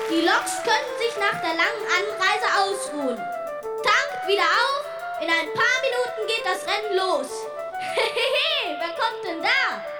Die Loks können sich nach der langen Anreise ausruhen. Tankt wieder auf, in ein paar Minuten geht das Rennen los. Hehehe, wer kommt denn da?